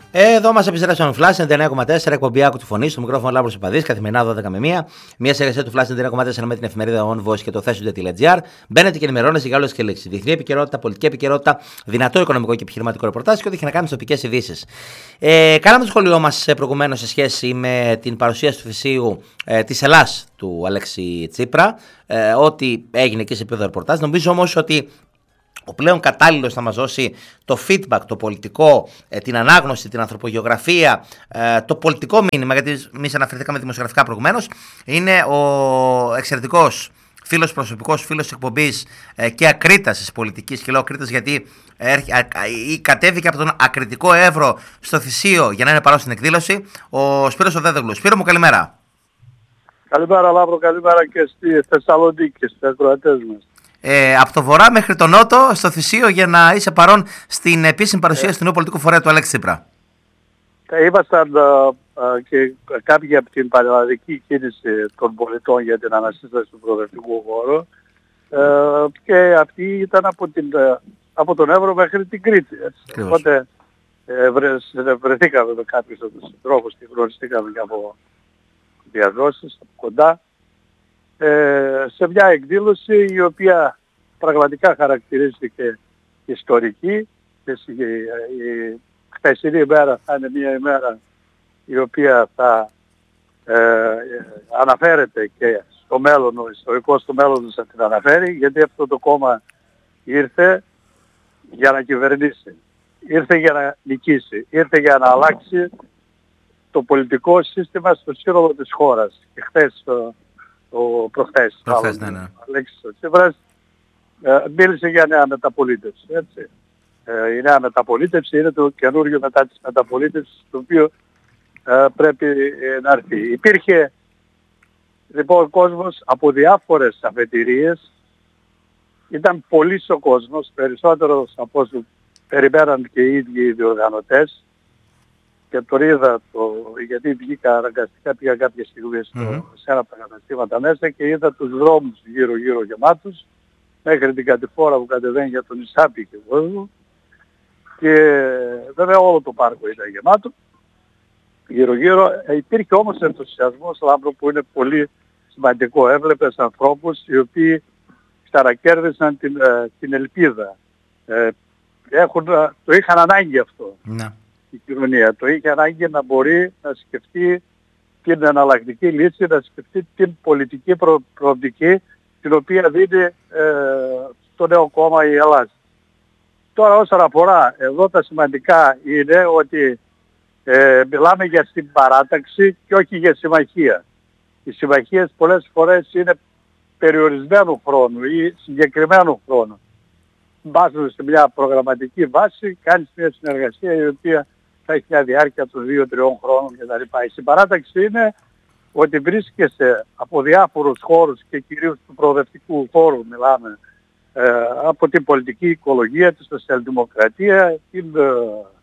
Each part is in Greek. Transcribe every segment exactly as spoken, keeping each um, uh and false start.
Εδώ μας επιστρέψαμε ο Flash ενενήντα εννέα κόμμα τέσσερα, εκπομπή Άκου τη Φωνή, στο μικρόφωνο Λάμπρος Επαδής, καθημερινά δώδεκα με μία. Μια συνεργασία του Flash ενενήντα εννέα κόμμα τέσσερα με την εφημερίδα On Voice και το θέσιο.gr. Μπαίνετε και ενημερώνεστε για όλες τις εξελίξεις. Διεθνή επικαιρότητα, πολιτική επικαιρότητα, δυνατό οικονομικό και επιχειρηματικό ρεπορτάζ και ό,τι έχει να κάνει με τις τοπικές ειδήσεις. Ε, κάναμε το σχολείο μας προηγουμένως σε σχέση με την παρουσίαση του θυσίου ε, της Ελλάς του Αλέξη Τσίπρα, ε, ό,τι έγινε και σε επίπεδο ρεπορτάζ. Νομίζω όμως ότι ο πλέον κατάλληλος να μας δώσει το feedback, το πολιτικό, ε, την ανάγνωση, την ανθρωπογεωγραφία, ε, το πολιτικό μήνυμα, γιατί εμείς αναφερθήκαμε δημοσιογραφικά προηγουμένως, είναι ο εξαιρετικός φίλος προσωπικός, φίλος της εκπομπής ε, και ακρίτας της πολιτικής. Και λέω ακρίτας γιατί ε, ε, ε, κατέβηκε από τον ακριτικό Εύρο στο Θησίο για να είναι παρόν στην εκδήλωση ο Σπύρος ο Δέδεγλου. Σπύρο μου, καλημέρα. Καλημέρα Λάμπρο, καλημέρα και στη Θεσσαλονίκη και στους ακροατές μας. Ε, από το βορρά μέχρι το νότο στο Θησίο για να είσαι παρόν στην επίσημη παρουσίαση ε. του νέου πολιτικού φορέα του Αλέξη Τσίπρα. Ήμασταν uh, και κάποιοι από την πανελλαδική κίνηση των πολιτών για την ανασύσταση του προοδευτικού χώρου uh, και αυτοί ήταν από, την, uh, από τον Εύρο μέχρι την Κρήτη. Έτσι. Οπότε uh, βρε, βρεθήκαμε με κάποιους από τους συντρόφους και γνωριστήκαμε και από διαδόσεις από κοντά. Ε, σε μια εκδήλωση η οποία πραγματικά χαρακτηρίστηκε ιστορική και η, η χθεσινή ημέρα θα είναι μια ημέρα η οποία θα ε, αναφέρεται και στο μέλλον, ο ιστορικός του μέλλον θα την αναφέρει, γιατί αυτό το κόμμα ήρθε για να κυβερνήσει, ήρθε για να νικήσει, ήρθε για να αλλάξει το πολιτικό σύστημα στο σύνολο της χώρας. Και χθες ο προχθές, προχθές ναι, ναι. ο Αλέξης ο Τσίπρας ε, μίλησε για νέα μεταπολίτευση. Έτσι. Ε, η νέα μεταπολίτευση είναι το καινούριο μετά της μεταπολίτευσης, το οποίο ε, πρέπει ε, να έρθει. Υπήρχε λοιπόν κόσμος από διάφορες αφετηρίες, ήταν πολύς ο κόσμος, περισσότερος από όσους περιμέναν και οι ίδιοι οι διοργανωτές. Και το είδα, το, γιατί βγήκα αναγκαστικά, πήγα κάποια στιγμή mm-hmm. σε ένα από τα καταστήματα μέσα και είδα τους δρόμους γύρω-γύρω γεμάτους, μέχρι την κατηφόρα που κατεβαίνει για τον Ισάπη και κόσμο. Και βέβαια όλο το πάρκο ήταν γεμάτο, γύρω-γύρω. Ε, υπήρχε όμως ενθουσιασμός, Λάμπρο, που είναι πολύ σημαντικό. Έβλεπες ανθρώπους οι οποίοι ξανακέρδισαν την, ε, την ελπίδα. Ε, έχουν, το είχαν ανάγκη αυτό. Mm-hmm. Η κοινωνία το είχε ανάγκη να μπορεί να σκεφτεί την εναλλακτική λύση, να σκεφτεί την πολιτική προ, προοπτική την οποία δίνει ε, το νέο κόμμα η Ελλάδα. Τώρα όσον αφορά εδώ τα σημαντικά είναι ότι ε, μιλάμε για συμπαράταξη και όχι για συμμαχία. Οι συμμαχίες πολλές φορές είναι περιορισμένου χρόνου ή συγκεκριμένου χρόνου. Βάζουν σε μια προγραμματική βάση, κάνεις μια συνεργασία η οποία θα έχει μια διάρκεια των δύο τριών χρόνων κτλ. Η συμπαράταξη είναι ότι βρίσκεσαι από διάφορους χώρους και κυρίως του προοδευτικού χώρου μιλάμε, ε, από την πολιτική οικολογία, τη σοσιαλδημοκρατία, την ε,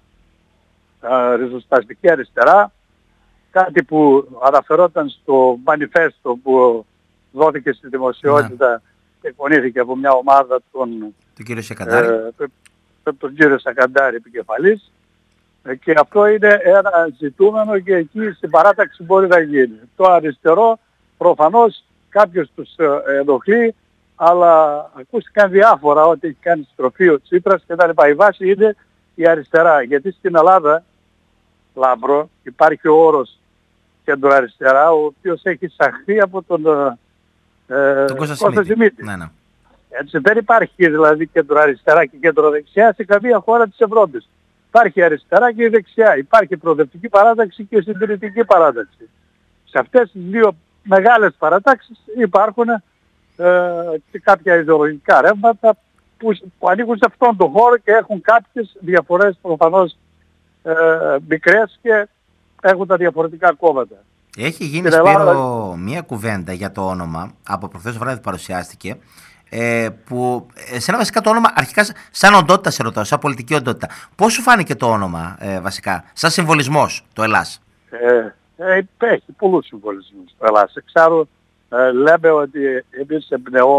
ε, ριζοσπαστική αριστερά, κάτι που αναφερόταν στο μανιφέστο που δόθηκε στη δημοσιότητα ναι. και εκπονήθηκε από μια ομάδα των, του κύριο Σακαντάρη. Ε, τον κύριο Σακαντάρη επικεφαλής. Και αυτό είναι ένα ζητούμενο και εκεί στην παράταξη μπορεί να γίνει. Το αριστερό προφανώς κάποιος τους ενοχλεί, αλλά ακούστηκαν διάφορα ότι έχει κάνει στροφή ο Τσίπρας και τα λοιπά. Η βάση είναι η αριστερά. Γιατί στην Ελλάδα, Λάμπρο, υπάρχει ο όρος κεντροαριστερά, ο οποίος έχει εισαχθεί από τον, ε, τον Κώστα Σιμίτη. Ναι, ναι. Έτσι δεν υπάρχει δηλαδή κεντροαριστερά και κεντροδεξιά σε καμία χώρα της Ευρώπης. Υπάρχει αριστερά και η δεξιά. Υπάρχει προοδευτική παράταξη και συντηρητική παράταξη. Σε αυτές τις δύο μεγάλες παρατάξεις υπάρχουν ε, και κάποια ιδεολογικά ρεύματα που, που ανήκουν σε αυτόν τον χώρο και έχουν κάποιες διαφορές προφανώς ε, μικρές και έχουν τα διαφορετικά κόμματα. Έχει γίνει, Σπύρο, Ελλάδα... μία κουβέντα για το όνομα από προχθές το βράδυ που παρουσιάστηκε. Ε, που σε ένα βασικά το όνομα αρχικά σαν οντότητα σε ρωτάω, σαν πολιτική οντότητα. Πώς σου φάνηκε το όνομα ε, βασικά, σαν συμβολισμός το Ελλάς? Ε, ε, έχει πολλούς συμβολισμούς το Ελλάς. Εξάρου ε, λέμε ότι εμείς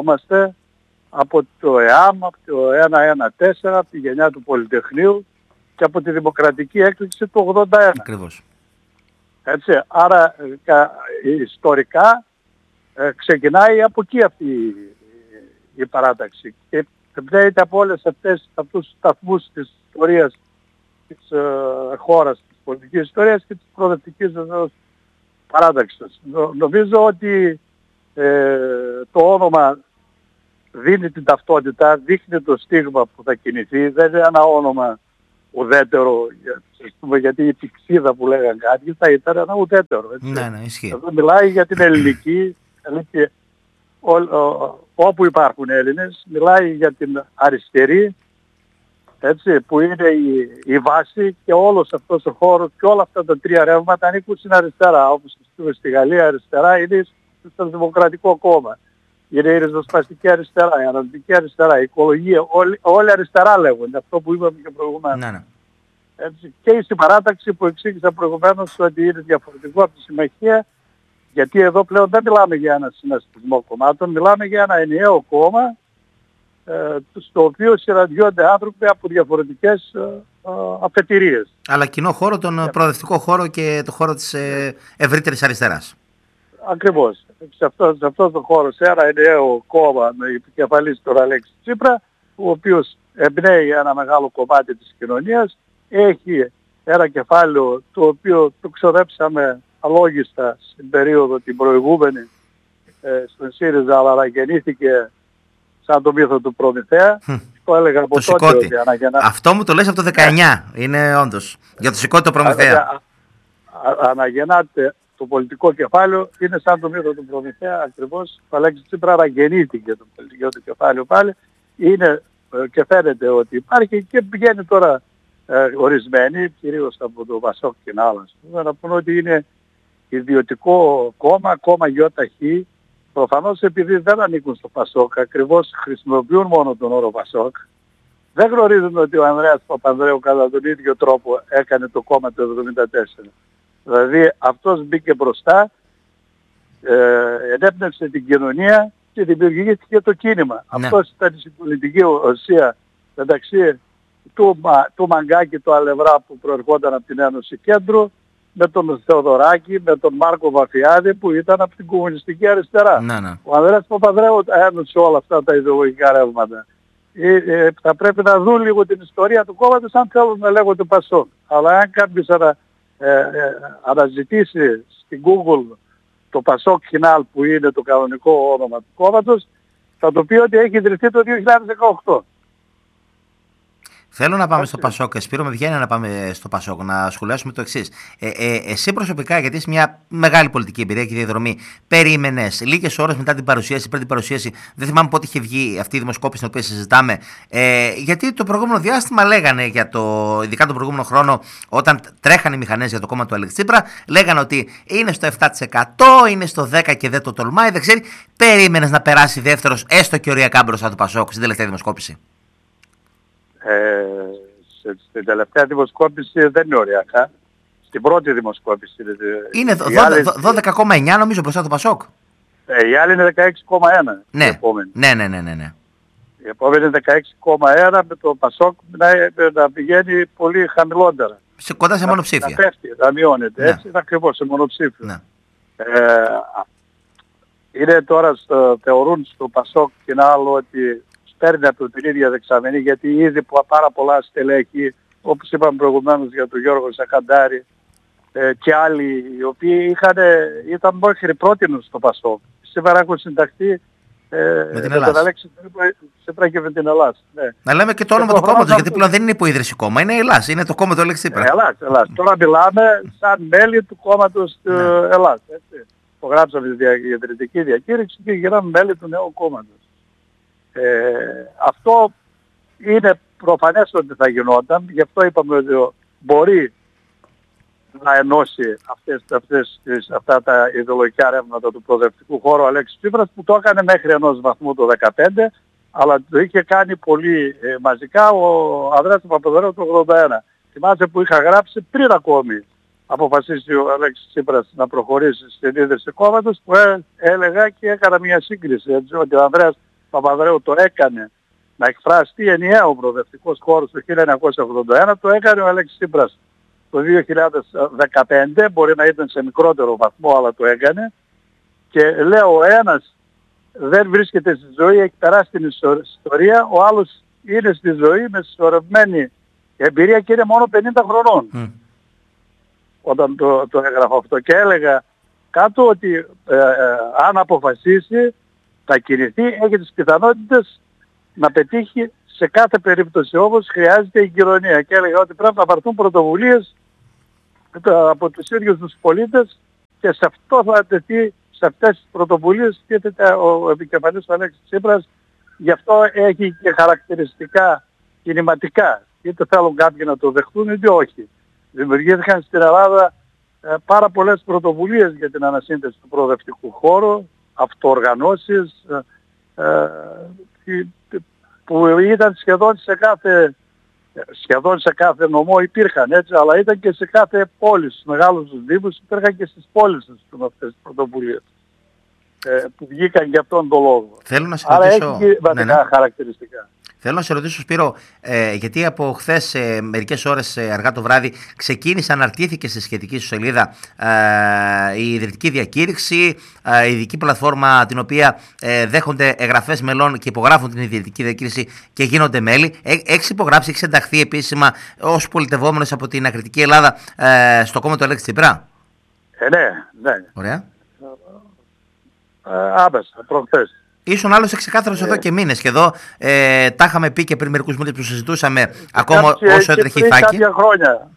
εμπνεόμαστε από το ΕΑΜ, από το ένα ένα τέσσερα, από τη γενιά του Πολυτεχνείου και από τη δημοκρατική έκρηξη του ογδόντα ένα. Ακριβώς. Έτσι, άρα κα, ιστορικά ε, ξεκινάει από εκεί αυτή η, η παράταξη και εμπνέεται από όλες αυτές, αυτούς τους σταθμούς της ιστορίας της ε, χώρας, της πολιτικής ιστορίας και της προοδευτικής παράταξης. Νο, νομίζω ότι ε, το όνομα δίνει την ταυτότητα, δείχνει το στίγμα που θα κινηθεί, δεν είναι ένα όνομα ουδέτερο, γιατί η πηξίδα που λέγανε κάποιοι θα ήταν ένα ουδέτερο. Έτσι. Ναι, ναι, ισχύει. Εδώ μιλάει για την ελληνική, δηλαδή, ο, ο, όπου υπάρχουν Έλληνες, μιλάει για την αριστερή, έτσι, που είναι η, η βάση και όλος αυτός ο χώρος και όλα αυτά τα τρία ρεύματα ανήκουν στην αριστερά. Όπως στη Γαλλία αριστερά είναι στο Δημοκρατικό Κόμμα. Είναι η ριζοσπαστική αριστερά, η αναλυτική αριστερά, η οικολογία, όλοι, όλοι αριστερά λέγονται, αυτό που είπαμε και προηγουμένως. Ναι, ναι. Έτσι, και η συμπαράταξη που εξήγησα προηγουμένως ότι είναι διαφορετικό από τη συμμαχία, γιατί εδώ πλέον δεν μιλάμε για ένα συνασπισμό κομμάτων, μιλάμε για ένα ενιαίο κόμμα, ε, στο οποίο συναντιόνται άνθρωποι από διαφορετικές ε, ε, αφετηρίες. Αλλά κοινό χώρο, τον yeah. προοδευτικό χώρο και το χώρο της ε, ευρύτερης αριστεράς. Ακριβώς. Σε αυτό, σε αυτό το χώρο, σε ένα ενιαίο κόμμα με επικεφαλής τον Αλέξη Τσίπρα, ο οποίος εμπνέει ένα μεγάλο κομμάτι της κοινωνίας, έχει ένα κεφάλαιο το οποίο το ξοδέψαμε αλόγιστα στην περίοδο την προηγούμενη ε, στον ΣΥΡΙΖΑ, αλλά αναγεννήθηκε σαν το μύθο του Προμηθέα. Hm. Το έλεγα από το τότε ότι αναγεννά... Αυτό μου το λες από το δεκαεννιά, είναι όντως, για το Σηκώτη το Προμηθέα. Αναγεννάται το πολιτικό κεφάλαιο, είναι σαν το μύθο του Προμηθέα ακριβώς. Ο Αλέξης Τσίπρα αναγεννήθηκε το πολιτικό του κεφάλαιο πάλι. Είναι ε, και φαίνεται ότι υπάρχει και πηγαίνει τώρα ε, ορισμένοι, κυρίως από το Πασόκ και άλλα, να πούνε ότι είναι ιδιωτικό κόμμα, κόμμα ΙΧ. Προφανώς επειδή δεν ανήκουν στο Πασόκ, ακριβώς χρησιμοποιούν μόνο τον όρο Πασόκ. Δεν γνωρίζουν ότι ο Ανδρέας Παπανδρέου κατά τον ίδιο τρόπο έκανε το κόμμα του εβδομήντα τέσσερα. Δηλαδή αυτός μπήκε μπροστά, ε, ενέπνευσε την κοινωνία και δημιουργήθηκε το κίνημα. Ναι. Αυτός ήταν η πολιτική ουσία μεταξύ του, του Μαγκάκη, του Αλευρά που προερχόταν από την Ένωση Κέντρου, με τον Θεοδωράκη, με τον Μάρκο Βαφιάδη που ήταν από την κομμουνιστική αριστερά. Ναι, ναι. Ο Ανδρέας Παπανδρέου ένωσε όλα αυτά τα ιδεολογικά ρεύματα. Ε, ε, θα πρέπει να δουν λίγο την ιστορία του κόμματος αν θέλουν να λέγονται Πασόκ. Αλλά αν κάποιος ανα, ε, ε, αναζητήσει στην Google το Πασόκ Χινάλ που είναι το κανονικό όνομα του κόμματος, θα το πει ότι έχει ιδρυθεί το δύο χιλιάδες δεκαοκτώ. Θέλω να πάμε στο Πασόκ. Σπύρο, με βγαίνει να πάμε στο Πασόκ, να σχολιάσουμε το εξής. Ε, ε, εσύ προσωπικά, γιατί είσαι μια μεγάλη πολιτική εμπειρία και διαδρομή, περίμενες λίγες ώρες μετά την παρουσίαση, πριν την παρουσίαση, δεν θυμάμαι πότε είχε βγει αυτή η δημοσκόπηση την οποία συζητάμε, ε, γιατί το προηγούμενο διάστημα λέγανε, για το, ειδικά τον προηγούμενο χρόνο, όταν τρέχανε οι μηχανές για το κόμμα του Αλέξη Τσίπρα, λέγανε ότι είναι στο επτά τοις εκατό, είναι στο δέκα τοις εκατό και δεν το τολμάει, δεν ξέρει. Περίμενες να περάσει δεύτερος, έστω και οριακά μπροστά του Πασόκ, στην τελευταία δημοσκόπηση? Ε, στην τελευταία δημοσκόπηση δεν είναι οριακά. Στην πρώτη δημοσκόπηση είναι δώδεκα κόμμα εννιά νομίζω μπροστά του Πασόκ. Ε, η άλλη είναι δεκαέξι κόμμα ένα. Ναι. Ναι, ναι, ναι, ναι, ναι. Η επόμενη είναι δεκαέξι κόμμα ένα με το Πασόκ να, να πηγαίνει πολύ χαμηλότερα. Σε, κοντά σε μονοψήφια. Να πέφτει, να μειώνεται. Ναι. Έτσι, ακριβώς σε μονοψήφιο. Ναι. Ε, είναι τώρα στο, θεωρούν στο Πασόκ και ένα άλλο ότι παίρνει από την ίδια δεξαμενή, γιατί ήδη πάρα πολλά στελέχη, όπως είπαμε προηγουμένως για τον Γιώργο Σαχαντάρη ε, και άλλοι, οι οποίοι είχαν, ήταν μέχρι πρότινους στο Πασόκ. Σήμερα έχουν συνταχθεί ε, με την με τον Αλέξη Τσίπρα και με την Ελλάδα. Ναι. Να λέμε και το όνομα του κόμματος, γιατί πλέον δεν είναι υποίδρυση κόμμα, είναι Ελλάς, είναι το κόμμα του Αλέξη Τσίπρα. Ελλάς, Ελλάς. Τώρα μιλάμε σαν μέλη του κόμματος του ναι. Ελλάς. Υπογράψαμε τη ιδρυτική διακήρυξη και γίναμε μέλη του νέου κόμματος. Ε, αυτό είναι προφανές ότι θα γινόταν, γι' αυτό είπαμε ότι μπορεί να ενώσει αυτές, αυτές, αυτά τα ιδεολογικά ρεύματα του προοδευτικού χώρου ο Αλέξης Τσίπρας, που το έκανε μέχρι ενός βαθμού το δύο χιλιάδες δεκαπέντε, αλλά το είχε κάνει πολύ ε, μαζικά ο Ανδρέας Παπανδρέου το ογδόντα ένα. Θυμάσαι που είχα γράψει πριν ακόμη αποφασίσει ο Αλέξης Τσίπρας να προχωρήσει στην ίδρυση κόμματος, που ε, έλεγα και έκανα μια σύγκριση, έτσι, ότι ο Ανδρέας Παπανδρέου το έκανε να εκφράσει ενιαίο προοδευτικός χώρος το χίλια εννιακόσια ογδόντα ένα, το έκανε ο Αλέξης Τσίπρας το δύο χιλιάδες δεκαπέντε, μπορεί να ήταν σε μικρότερο βαθμό, αλλά το έκανε. Και λέω, ο ένας δεν βρίσκεται στη ζωή, έχει περάσει την ιστορία, ο άλλος είναι στη ζωή με συσσωρευμένη εμπειρία και είναι μόνο πενήντα χρονών. Mm. Όταν το, το έγραφα αυτό και έλεγα κάτω ότι ε, ε, αν αποφασίσει θα κινηθεί, έχει τις πιθανότητες να πετύχει σε κάθε περίπτωση, όμως χρειάζεται η κοινωνία. Και έλεγα ότι πρέπει να πάρθουν πρωτοβουλίες από τους ίδιους τους πολίτες και σε αυτό θα τεθεί, σε αυτές τις πρωτοβουλίες σκέφτεται ο επικεφαλής του Αλέξης Τσίπρας. Γι' αυτό έχει και χαρακτηριστικά κινηματικά. Είτε θέλουν κάποιοι να το δεχτούν είτε όχι. Δημιουργήθηκαν στην Ελλάδα ε, πάρα πολλές πρωτοβουλίες για την ανασύνθεση του προοδευτικού χώρου, αυτοοργανώσεις, ε, ε, που ήταν σχεδόν σε κάθε, σχεδόν σε κάθε νομό υπήρχαν, έτσι, αλλά ήταν και σε κάθε πόλη, στους μεγάλους τους δήμους, υπήρχαν και στις πόλεις τους αυτές τις πρωτοβουλίες ε, που βγήκαν για αυτόν τον λόγο. Θέλω να σε Άρα ρωτήσω... έχει και βασικά ναι, ναι. χαρακτηριστικά. Θέλω να σε ρωτήσω, Σπύρο, ε, γιατί από χθες ε, μερικές ώρες ε, αργά το βράδυ ξεκίνησε, αναρτήθηκε στη σχετική σου σελίδα ε, η ιδρυτική διακήρυξη, ε, η ειδική πλατφόρμα την οποία ε, δέχονται εγγραφές μελών και υπογράφουν την ιδρυτική διακήρυξη και γίνονται μέλη. Ε, έχεις υπογράψει, έχεις ενταχθεί επίσημα ως πολιτευόμενος από την ακριτική Ελλάδα ε, στο κόμμα του Αλέξη Τσίπρα? Ε, ναι, ναι. Ωραία. Ε, άμεσα, προχθές. Ήσουν άλλωστε ξεκάθαρος ε. εδώ και μήνες και εδώ ε, τα είχαμε πει και πριν μερικούς μήνες που συζητούσαμε και ακόμα και, όσο έτρεχε η Θάκη. Κάποια χρόνια.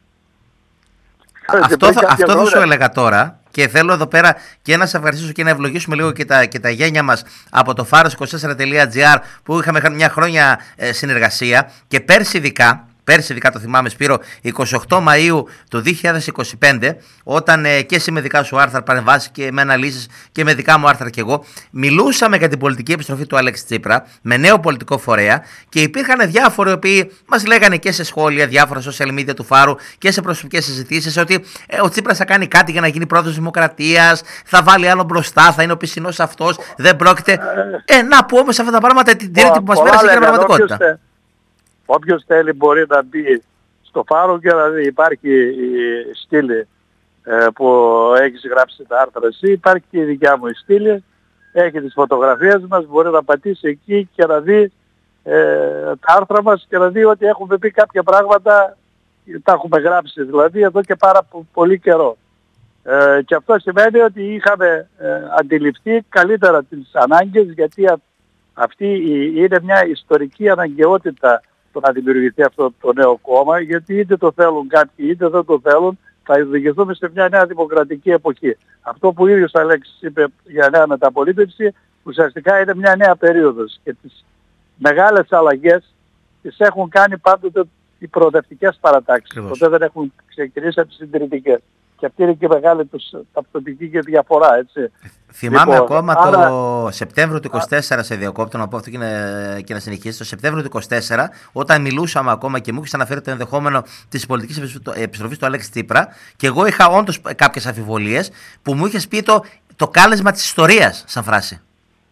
Αυτό, θα, αυτό δεν σου έλεγα τώρα και θέλω εδώ πέρα και να σε ευχαριστήσω και να ευλογήσουμε λίγο και τα, και τα γένια μας από το φάρος είκοσι τέσσερα τελεία τζι άρ που είχαμε μια χρόνια ε, συνεργασία και πέρσι ειδικά. Πέρσι, ειδικά το θυμάμαι, Σπύρο, εικοστή ογδόη Μαΐου του δύο χιλιάδες είκοσι πέντε, όταν ε, και εσύ με δικά σου άρθρα παρεμβάσεις και με αναλύσεις και με δικά μου άρθρα κι εγώ, μιλούσαμε για την πολιτική επιστροφή του Αλέξη Τσίπρα με νέο πολιτικό φορέα και υπήρχαν διάφοροι οι οποίοι μας λέγανε και σε σχόλια, διάφορα social media του Φάρου και σε προσωπικές συζητήσεις ότι ε, ο Τσίπρας θα κάνει κάτι για να γίνει πρόεδρος Δημοκρατίας, θα βάλει άλλο μπροστά, θα είναι ο πισινός αυτός, δεν πρόκειται. Ε, να που όμως αυτά τα πράγματα την τρίτη που μας πέρασε και την πραγματικότητα. Όποιος θέλει μπορεί να μπει στο Φάρο και να δει. Υπάρχει η στήλη ε, που έχεις γράψει τα άρθρα εσύ, υπάρχει και η δικιά μου η στήλη, έχει τις φωτογραφίες μας, μπορεί να πατήσει εκεί και να δει ε, τα άρθρα μας και να δει ότι έχουμε πει κάποια πράγματα, τα έχουμε γράψει δηλαδή εδώ και πάρα πολύ καιρό. Ε, και αυτό σημαίνει ότι είχαμε ε, αντιληφθεί καλύτερα τις ανάγκες, γιατί α, αυτή είναι μια ιστορική αναγκαιότητα το να δημιουργηθεί αυτό το νέο κόμμα, γιατί είτε το θέλουν κάποιοι είτε δεν το θέλουν, θα οδηγηθούμε σε μια νέα δημοκρατική εποχή. Αυτό που ο ίδιος Αλέξης είπε για νέα μεταπολίτευση, ουσιαστικά είναι μια νέα περίοδος και τις μεγάλες αλλαγές τις έχουν κάνει πάντοτε οι προοδευτικές παρατάξεις. Ποτέ δεν έχουν ξεκινήσει από τις συντηρητικές. Και αυτή είναι και μεγάλη ταυτοτική και διαφορά, έτσι. Θυμάμαι λοιπόν, ακόμα άρα... το Σεπτέμβριο του είκοσι τέσσερα, σε διακόπτω να πω αυτό και να, και να συνεχίσει. Το Σεπτέμβριο του είκοσι τέσσερα, όταν μιλούσαμε ακόμα και μου είχε αναφέρει το ενδεχόμενο της πολιτικής επιστροφής του Αλέξη Τσίπρα, και εγώ είχα όντως κάποιες αμφιβολίες που μου είχες πει το, το κάλεσμα της ιστορίας, σαν φράση.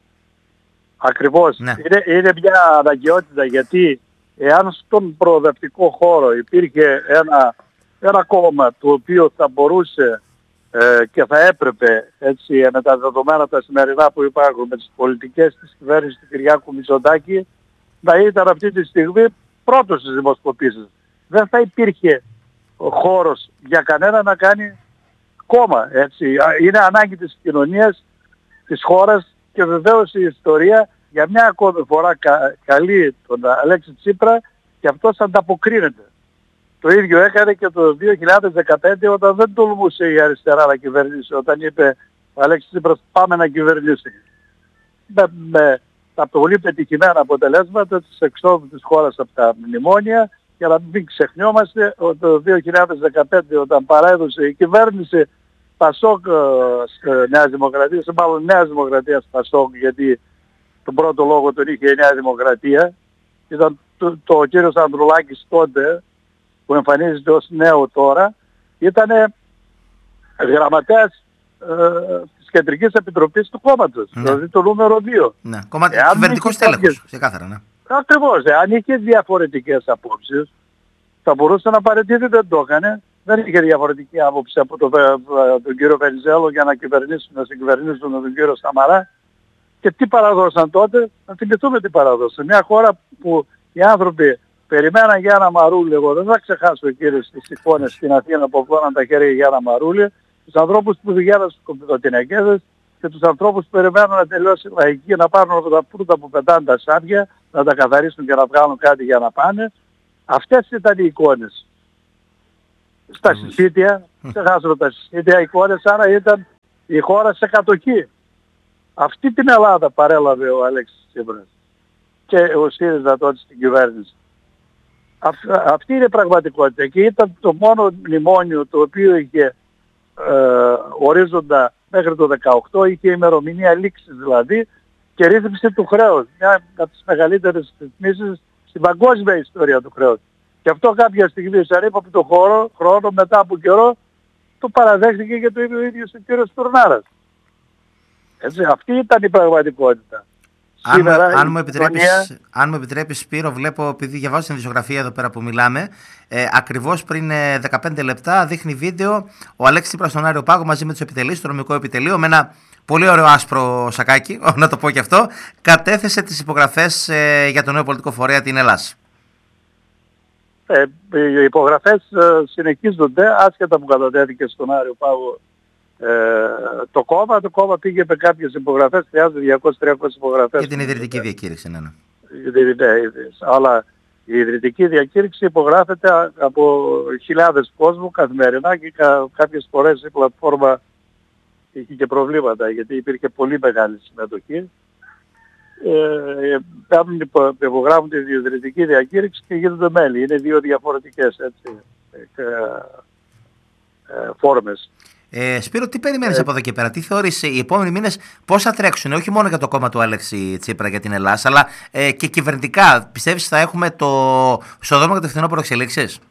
Ακριβώς. Ναι. Είναι, είναι μια αναγκαιότητα, γιατί εάν στον προοδευτικό χώρο υπήρχε ένα, ένα κόμμα το οποίο θα μπορούσε ε, και θα έπρεπε, έτσι, με τα δεδομένα τα σημερινά που υπάρχουν, με τις πολιτικές της κυβέρνησης του Κυριάκου Μητσοτάκη, να ήταν αυτή τη στιγμή πρώτος στις δημοσκοπήσεις. Δεν θα υπήρχε χώρος για κανένα να κάνει κόμμα, έτσι. Είναι ανάγκη της κοινωνίας, της χώρας, και βεβαίως η ιστορία για μια ακόμη φορά κα, καλεί τον Αλέξη Τσίπρα και αυτός ανταποκρίνεται. Το ίδιο έκανε και το δύο χιλιάδες δεκαπέντε, όταν δεν τολμούσε η αριστερά να κυβερνήσει, όταν είπε ο Αλέξης Τσίπρας πάμε να κυβερνήσει. Με, με τα πολύ πετυχημένα αποτελέσματα της εξόδου της χώρας από τα μνημόνια, για να μην ξεχνιόμαστε ότι το δύο χιλιάδες δεκαπέντε, όταν παρέδωσε η κυβέρνηση Πασόκ Νέας Δημοκρατίας, μάλλον Νέας Δημοκρατίας Πασόκ, γιατί τον πρώτο λόγο τον είχε η Νέα Δημοκρατία, ήταν το, το ο κύριος Ανδρουλάκης τότε, που εμφανίζεται ως νέο τώρα, ήταν γραμματέας ε, της Κεντρικής Επιτροπής του κόμματος, ναι. Δηλαδή το νούμερο δύο. Ναι, κομμα... κυβερνητικός τέλεχος, ξεκάθαρα, ναι. Ακριβώς. Ε, αν είχε διαφορετικές απόψεις, θα μπορούσε να παραιτηθεί, δεν το έκανε. Δεν είχε διαφορετική άποψη από τον, τον κύριο Βενιζέλο για να κυβερνήσουν, να συγκυβερνήσουν τον κύριο Σαμαρά. Και τι παραδώσαν τότε, να θυμηθούμε τι παραδώσαν. Μια χώρα που οι άνθρωποι περιμέναν Γιάννα Μαρούλη, εγώ δεν θα ξεχάσω κύριε στις εικόνες στην Αθήνα που βγαίναν τα χέρια Γιάννα Μαρούλη, τους ανθρώπους που διάβασαν στους κομπιδοτινεκέδες και τους ανθρώπους που περιμένουν να τελειώσει η λαϊκή, να πάρουν από τα φρούτα που πετάνε τα σάπια, να τα καθαρίσουν και να βγάλουν κάτι για να πάνε. Αυτές ήταν οι εικόνες. Στα συσίτια, ξεχάσαμε τα συσίτια εικόνες, άρα ήταν η χώρα σε κατοχή. Αυτή την Ελλάδα παρέλαβε ο Αλέξης Τσίπρας και ο ΣΥΡΙΖΑ τότε στην κυβέρνηση. Αυ, αυτή είναι η πραγματικότητα και ήταν το μόνο μνημόνιο το οποίο είχε ε, ορίζοντα μέχρι το δεκαοκτώ, είχε ημερομηνία λήξης δηλαδή και ρύθμιση του χρέους. Μια από τις μεγαλύτερες ρυθμίσεις στην παγκόσμια ιστορία του χρέους. Και αυτό κάποια στιγμή ο Σαρίπ από το χώρο, χρόνο μετά από καιρό το παραδέχτηκε και το είπε ο ίδιος ο κύριος Τουρνάρας. Έτσι, αυτή ήταν η πραγματικότητα. Αν, Σήμερα, αν, μου επιτρέπεις, αν μου επιτρέπεις Σπύρο, βλέπω, επειδή διαβάζω την ειδησιογραφία εδώ πέρα που μιλάμε, ε, ακριβώς πριν ε, δεκαπέντε λεπτά δείχνει βίντεο ο Αλέξης Τσίπρας στον Άριο Πάγο μαζί με τους επιτελείς, στο νομικό επιτελείο, με ένα πολύ ωραίο άσπρο σακάκι, να το πω και αυτό, κατέθεσε τις υπογραφές ε, για το νέο πολιτικό φορέα την Ελλάδα. Ε, οι υπογραφές ε, συνεχίζονται, άσχετα που κατατέθηκε στον Άριο Πάγο ε, το κόμμα. Το κόμμα πήγε με κάποιες υπογραφές, χρειάζεται διακόσιες με τριακόσιες υπογραφές. Για την ιδρυτική διακήρυξη, ναι, ναι. Αλλά η ιδρυτική διακήρυξη υπογράφεται από χιλιάδες κόσμου καθημερινά και κα, κάποιες φορές η πλατφόρμα είχε και προβλήματα γιατί υπήρχε πολύ μεγάλη συμμετοχή. Ε, κάνουν, υπογράφουν τη ιδρυτική διακήρυξη και γίνονται μέλη. Είναι δύο διαφορετικές έτσι, ε, ε, φόρμες. Ε, Σπύρο, τι περιμένεις ε, από εδώ και πέρα, τι θεωρείς οι επόμενοι μήνες πώς θα τρέξουν, όχι μόνο για το κόμμα του Αλέξη Τσίπρα για την Ελλάδα, αλλά ε, και κυβερνητικά. Πιστεύεις θα έχουμε το σοδόμα και το φθινόπωρο εξελίξεις?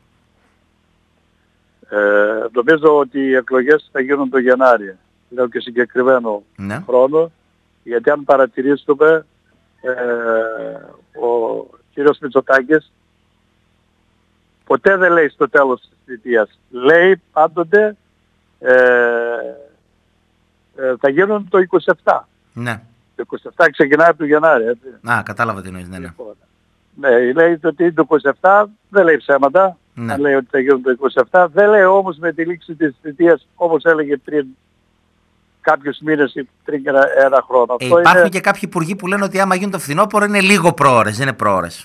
Ε, νομίζω ότι οι εκλογές θα γίνουν το Γενάρη. Λέω και συγκεκριμένο ναι. χρόνο, γιατί αν παρατηρήσουμε ε, ο κύριος Μητσοτάκης ποτέ δεν λέει στο τέλος της θητείας. Λέει πάντοτε ε, ε, θα γίνουν το είκοσι επτά. Ναι. Το είκοσι επτά ξεκινάει από το Γενάρη. Έτσι. Α, κατάλαβα τι εννοείς, ναι, ναι. Ναι, λέει ότι είναι το είκοσι επτά, δεν λέει ψέματα. Ναι. Λέει ότι θα γίνουν το είκοσι επτά. Δεν λέει όμως με τη λήξη της θητείας όπως έλεγε πριν κάποιους μήνες ή πριν ένα, ένα χρόνο. Ε, υπάρχουν είναι... και κάποιοι υπουργοί που λένε ότι άμα γίνουν το φθινόπωρο είναι λίγο προώρες, δεν είναι προώρες.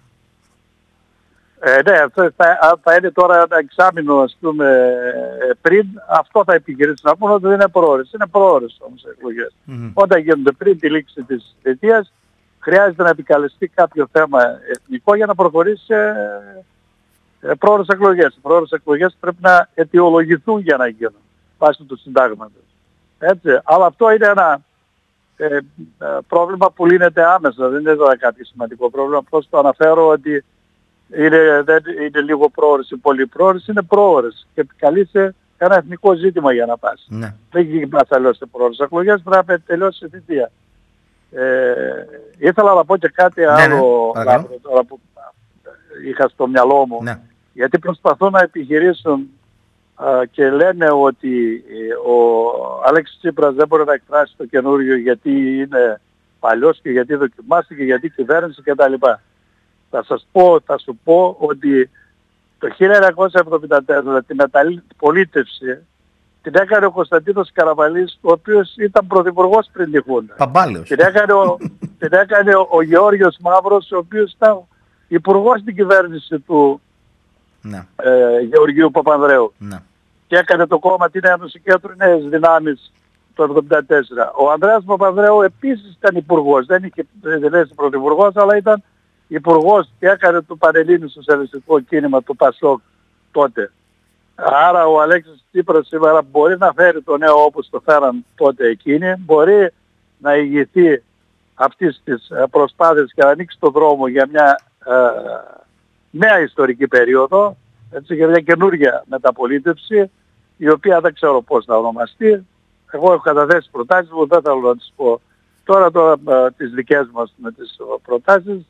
Ε, ναι, αυτό θα, θα είναι τώρα ένα εξάμηνο ας πούμε πριν, αυτό θα επιχειρήσει να πούνε ότι δεν είναι προώρες. Είναι προώρες όμως εκλογές. Mm-hmm. Όταν γίνονται πριν τη λήξη της θητείας χρειάζεται να επικαλεστεί κάποιο θέμα εθνικό για να προχωρήσει σε ε, πρόωρες εκλογές. Οι πρόωρες εκλογές πρέπει να αιτιολογηθούν για να γίνουν βάσει του συντάγματος. Έτσι. Αλλά αυτό είναι ένα ε, ε, πρόβλημα που λύνεται άμεσα. Δεν είναι τώρα κάτι σημαντικό πρόβλημα. Απλώς το αναφέρω ότι είναι, δεν είναι λίγο πρόωρες ή πολύ πρόωρες. Είναι πρόωρες και επικαλείσαι ένα εθνικό ζήτημα για να πας. Ναι. Δεν γίνει να αλλιώς σε πρόωρες εκλογές, πρέπει να τελειώσει η θητεία. Ε, ήθελα να πω και κάτι ναι, άλλο ναι, λάβρο, τώρα που είχα στο μυαλό μου. Ναι. Γιατί προσπαθούν να επιχειρήσουν και λένε ότι ο Αλέξης Τσίπρας δεν μπορεί να εκφράσει το καινούριο γιατί είναι παλιός και γιατί δοκιμάστηκε, γιατί κυβέρνηση κτλ. Θα σας πω, θα σου πω ότι το χίλια εννιακόσια εβδομήντα τέσσερα τη μεταπολίτευση την έκανε ο Κωνσταντίνος Καραμανλής, ο οποίος ήταν πρωθυπουργός πριν τη Χούντα. Παμπάλαιος. Την έκανε ο, την έκανε ο, ο Γεώργιος Μαύρος, ο οποίος ήταν υπουργός στην κυβέρνηση του ναι. ε, Γεωργίου Παπανδρέου. Ναι. Και έκανε το κόμμα την Ένωση Κέντρου Νέες Δυνάμεις το εβδομήντα τέσσερα. Ο Ανδρέας Παπανδρέου επίσης ήταν υπουργός. Δεν είχε δεν πρωθυπουργός, αλλά ήταν υπουργός και έκανε το Πανελλήνιο Σοσιαλιστικό Κίνημα του Πασόκ τότε. Άρα ο Αλέξης Τσίπρας σήμερα μπορεί να φέρει το νέο όπως το φέραν τότε εκείνοι, μπορεί να ηγηθεί αυτής της προσπάθειας και να ανοίξει το δρόμο για μια ε, νέα ιστορική περίοδο, έτσι, για μια καινούργια μεταπολίτευση, η οποία δεν ξέρω πώς θα ονομαστεί. Εγώ έχω καταθέσει προτάσεις μου, δεν θέλω να τις πω τώρα, τώρα ε, τις δικές μας με τις προτάσεις.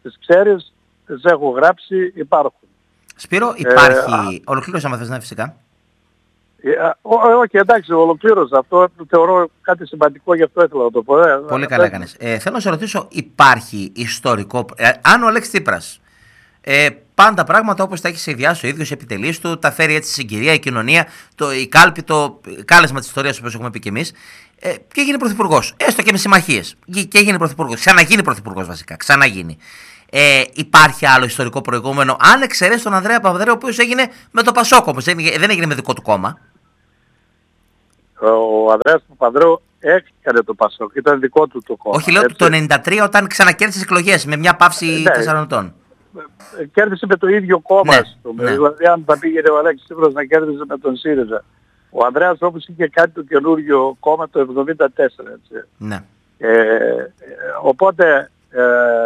τις ξέρεις, τις έχω γράψει, υπάρχουν. Σπύρο, υπάρχει... Ε, Ολοκλήρωσα με θες, ναι, φυσικά. Όχι, εντάξει, ολοκλήρωσα. Αυτό θεωρώ κάτι σημαντικό, γι' αυτό ήθελα να το πω. Πολύ καλά έκανες. Ε, θέλω να σε ρωτήσω, υπάρχει ιστορικό... Ε, αν ο Αλέξης Τσίπρας ε, πάντα πράγματα όπως τα έχει σχεδιάσει ο ίδιος επιτελείς του, τα φέρει έτσι συγκυρία, η κοινωνία, το, η κάλπη, το κάλεσμα της ιστορίας όπως έχουμε πει και εμείς, ε, και έγινε πρωθυπουργός, έστω και με συμμαχίες, και έγινε πρωθυπουργός, ξαναγίνει πρωθυπουργός βασικά, ξαναγίνει. Ε, υπάρχει άλλο ιστορικό προηγούμενο, αν εξαιρέσει τον Ανδρέα Παπανδρέου, ο οποίος έγινε με το Πασόκ, όμως δεν, δεν έγινε με δικό του κόμμα. Ο Ανδρέας Παπανδρέου έκανε το Πασόκ, ήταν δικό του το κόμμα. Όχι, λέω έτσι. Το ενενήντα τρία όταν ξανακέρδισε τις εκλογές με μια παύση ναι, τεσσάρων ετών. Κέρδισε με το ίδιο κόμμα, ναι, ναι. Δηλαδή αν θα πήγαινε ο Αλέξης Τσίπρας να κέρδισε με τον ΣΥΡΙΖΑ. Ο Ανδρέας όπως είχε κάνει το καινούργιο κόμμα το εβδομήντα τέσσερα, έτσι. Ναι. Ε, οπότε ε,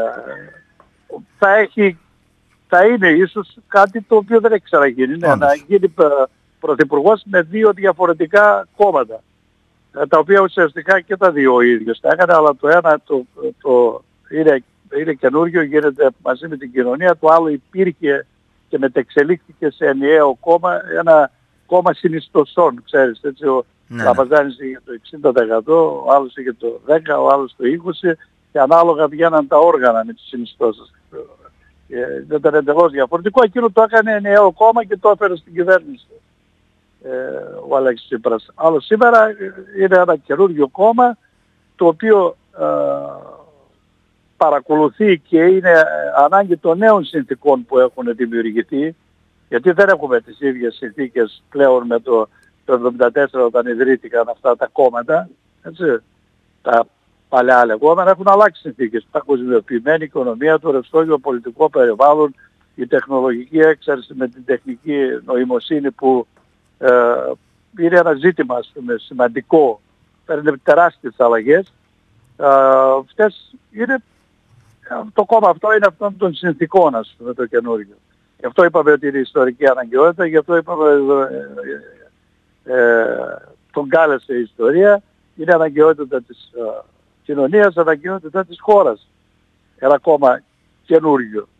θα έχει, θα είναι ίσως κάτι το οποίο δεν έχει ξαναγίνει, ναι, να γίνει πρωθυπουργός με δύο διαφορετικά κόμματα, τα οποία ουσιαστικά και τα δύο ο ίδιος τα έκανε, αλλά το ένα το, το, το είναι, είναι καινούργιο, γίνεται μαζί με την κοινωνία, το άλλο υπήρχε και μετεξελίχθηκε σε ενιαίο κόμμα, ένα κόμμα συνιστοσών, ξέρεις, έτσι, ο ναι, Λαπαζάνης ναι. είχε το εξήντα τοις εκατό, ο άλλος είχε το δέκα τοις εκατό, ο άλλος το είκοσι τοις εκατό και ανάλογα βγαίναν τα όργανα με τις συνιστώσεις. Ε, δεν ήταν εντελώς διαφορετικό, εκείνο το έκανε ενιαίο κόμμα και το έφερε στην κυβέρνηση. Ε, ο Αλέξης Τσίπρας. Άλλο σήμερα είναι ένα καινούργιο κόμμα το οποίο ε, παρακολουθεί και είναι ανάγκη των νέων συνθήκων που έχουν δημιουργηθεί, γιατί δεν έχουμε τις ίδιες συνθήκες πλέον με το, το εβδομήντα τέσσερα όταν ιδρύθηκαν αυτά τα κόμματα, έτσι. Τα παλιά λεγόμενα έχουν αλλάξει συνθήκες. Παγκοσμιοποιημένη οικονομία, το ρευστό πολιτικό περιβάλλον, η τεχνολογική έξαρση με την τεχνική νοημοσύνη που ε, είναι ένα ζήτημα, ας πούμε, σημαντικό, παίρνει τεράστιες αλλαγές. Ε, αυτές είναι, το κόμμα αυτό είναι αυτών των συνθήκων, ας πούμε, το καινούργιο. Γι' αυτό είπαμε ότι είναι ιστορική αναγκαιότητα, γι' αυτό είπαμε ε, ε, τον κάλεσε η ιστορία, είναι αναγκαιότητα της ε, κοινωνίας, αναγκαιότητα της χώρας. Ένα κόμμα καινούργιο.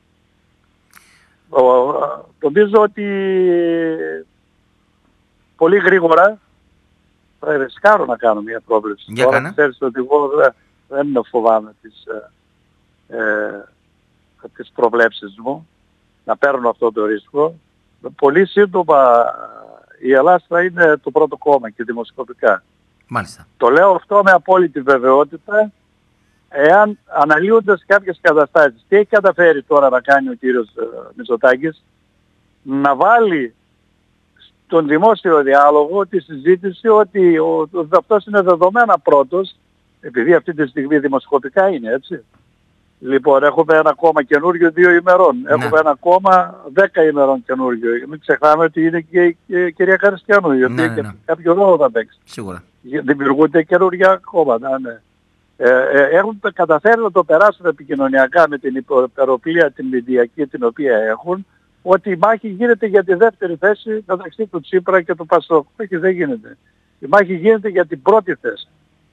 Νομίζω ότι πολύ γρήγορα θα ρισκάρω να κάνω μια πρόβλεψη. Για Τώρα ξέρεις ότι εγώ δεν, δεν φοβάμαι τις, ε, ε, τις προβλέψεις μου, να παίρνω αυτό το ρίσκο. Πολύ σύντομα η Ελλάδα θα είναι το πρώτο κόμμα και δημοσκοπικά. Μάλιστα. Το λέω αυτό με απόλυτη βεβαιότητα, εάν αναλύοντας κάποιες καταστάσεις. Τι έχει καταφέρει τώρα να κάνει ο κύριος Μητσοτάκης? Να βάλει στον δημόσιο διάλογο τη συζήτηση ότι ο, ο, αυτός είναι δεδομένα πρώτος, επειδή αυτή τη στιγμή δημοσκοπικά είναι, έτσι. Λοιπόν, έχουμε ένα κόμμα καινούργιο δύο ημερών. Ναι. Έχουμε ένα κόμμα δέκα ημερών καινούργιο. Μην ξεχνάμε ότι είναι και η, και η κυρία Καριστιανού, η οποία ναι, ναι, ναι. κάποιο ρόλο θα παίξει. Σίγουρα. Δημιουργούνται καινούργια κόμματα, ναι. Ε, ε, έχουν καταφέρει να το περάσουν επικοινωνιακά με την υπεροπλία την μηντιακή την οποία έχουν, ότι η μάχη γίνεται για τη δεύτερη θέση μεταξύ του Τσίπρα και του Πασόκ. Όχι, δεν γίνεται. Η μάχη γίνεται για την πρώτη θέση.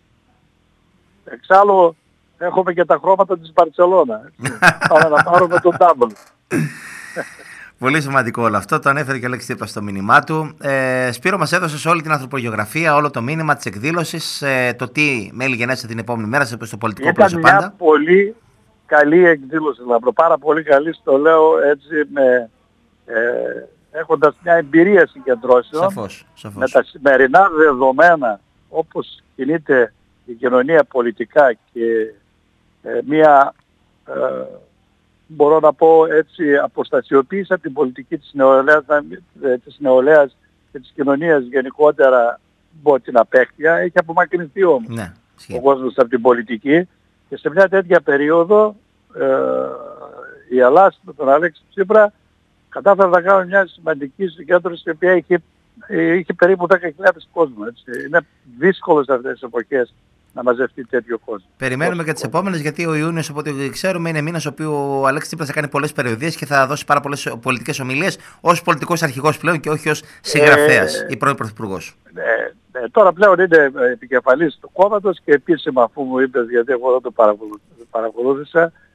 Εξάλλου έχουμε και τα χρώματα της Μπαρτσελώνα. Πάμε να πάρουμε τον double. Πολύ σημαντικό όλο αυτό. Το ανέφερε και ο Αλέξης Τσίπρας στο μήνυμά του. Ε, Σπύρο, μας έδωσες όλη την ανθρωπογεωγραφία, όλο το μήνυμα της εκδήλωσης, ε, το τι μέλη γενέστε την επόμενη μέρα στο πολιτικό πλαίσιο πάντα. Ήταν μια πολύ καλή εκδήλωση, Λαμπρό. Πάρα πολύ καλή, στο λέω έτσι, με, ε, έχοντας μια εμπειρία συγκεντρώσεων. Σαφώς, σαφώς. Με τα σημερινά δεδομένα, όπως κινείται η κοινωνία πολιτικά και ε, μια... Ε, μπορώ να πω έτσι, αποστασιοποίηση από την πολιτική της νεολαίας, της νεολαίας και της κοινωνίας γενικότερα, πω την απέχθεια, έχει απομακρυνθεί όμως ναι, ο κόσμος από την πολιτική, και σε μια τέτοια περίοδο ε, η Ελλάδα με τον Αλέξη Τσίπρα κατάφερε να κάνει μια σημαντική συγκέντρωση, η οποία είχε, είχε περίπου δέκα χιλιάδες κόσμο. Έτσι. Είναι δύσκολο σε αυτές τις εποχές να μαζευτεί τέτοιο κόσμο. Περιμένουμε και τις επόμενες, γιατί ο Ιούνιος, από ό,τι ξέρουμε, είναι μήνας ο οποίος ο Αλέξης Τσίπρας θα κάνει πολλές περιοδίες και θα δώσει πάρα πολλές πολιτικές ομιλίες ως πολιτικός αρχηγός πλέον και όχι ως συγγραφέας ε, ή πρώην πρωθυπουργός. Ε, ε, τώρα πλέον είναι επικεφαλής του κόμματος και επίσημα, αφού μου είπες, γιατί εγώ δεν το παρακολούθησα,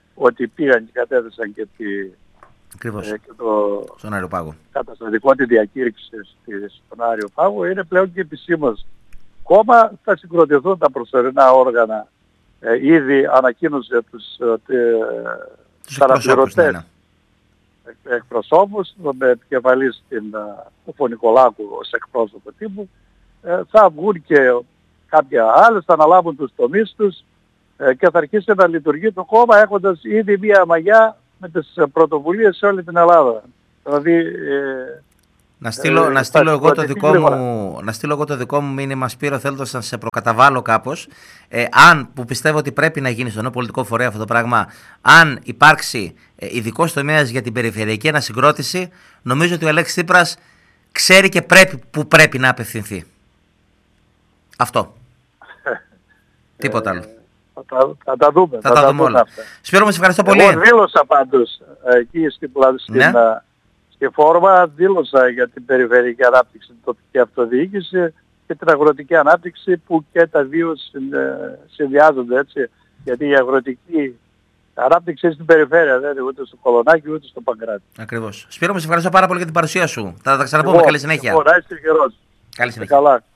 ότι πήγαν και κατέθεσαν και, τη, Ακριβώς. ε, και το Στον Αεροπάγο. καταστατικό τη διακήρυξη στον Άριο Πάγο. Είναι πλέον και επισήμως κόμμα. Θα συγκροτηθούν τα προσωρινά όργανα. Ε, ήδη ανακοίνωσε τους, ε, τους αναπληρωτές ναι, ναι. εκπροσώπους, με επικεφαλής την Φωνικολάκου ως εκπρόσωπο τύπου. Ε, θα βγουν και κάποια άλλες, θα αναλάβουν τους τομείς τους ε, και θα αρχίσει να λειτουργεί το κόμμα έχοντας ήδη μία μαγιά με τις πρωτοβουλίες σε όλη την Ελλάδα. Δηλαδή, ε, να στείλω, ε, να, στείλω εγώ το δικό μου, να στείλω εγώ το δικό μου μήνυμα, Σπύρο, θέλοντας να σε προκαταβάλω κάπως. Ε, αν, που πιστεύω ότι πρέπει να γίνει στο νέο πολιτικό φορέα αυτό το πράγμα, αν υπάρξει ε, ειδικός τομέας για την περιφερειακή ανασυγκρότηση, νομίζω ότι ο Αλέξης Τσίπρας ξέρει και πρέπει που πρέπει να απευθυνθεί. Αυτό. Τίποτα άλλο. Θα τα, θα τα δούμε. Θα, θα τα, τα δούμε όλα. Σπύρο, μου σε ευχαριστώ πολύ. Εγώ δήλωσα πάντως εκεί στην, ναι. στη Φόρμα, δήλωσα για την περιφερειακή ανάπτυξη, την τοπική αυτοδιοίκηση και την αγροτική ανάπτυξη, που και τα δύο συνδυάζονται, έτσι. Γιατί η αγροτική ανάπτυξη είναι στην περιφέρεια, δεν είναι ούτε στο Κολονάκι ούτε στο Παγκράτη. Ακριβώς. Σπύρο, μου σε ευχαριστώ πάρα πολύ για την παρουσία σου. Θα τα ξαναπούμε. Καλή συνέχεια. Εγώ, να είστε καιρός. Καλή συνέχεια. Καλά.